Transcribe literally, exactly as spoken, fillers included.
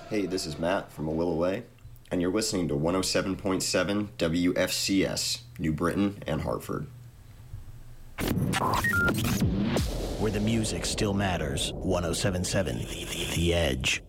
Hey, this is Matt from a little away, and you're listening to one oh seven point seven W F C S, New Britain and Hartford. Where the music still matters, one oh seven point seven The Edge.